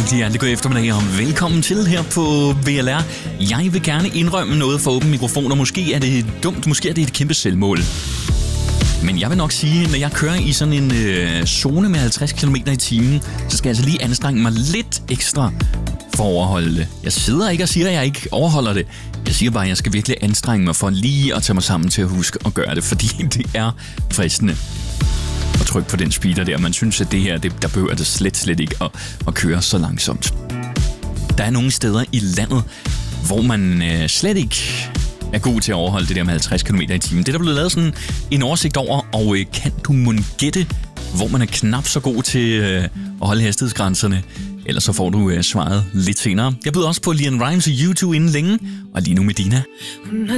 Hjertelig god eftermiddag og velkommen til her på VLR. Jeg vil gerne indrømme noget for åben mikrofon, og måske er det dumt, måske er det et kæmpe selvmål. Men jeg vil nok sige, når jeg kører i sådan en zone med 50 km i timen, så skal jeg altså lige anstrenge mig lidt ekstra for at overholde det. Jeg sidder ikke og siger, at jeg ikke overholder det. Jeg siger bare, at jeg skal virkelig anstrenge mig for lige at tage mig sammen til at huske at gøre det, fordi det er fristende at trykke på den speeder der. Man synes, at det her, der behøver det slet ikke at køre så langsomt. Der er nogle steder i landet, hvor man slet ikke er god til at overholde det der med 50 km i timen. Det er der blevet lavet sådan en oversigt over, og kan du mon gætte, hvor man er knap så god til at holde hastighedsgrænserne? Ellers så får du svaret lidt senere. Jeg byder også på Leon Rimes og U2 inden længe, og lige nu med Dina.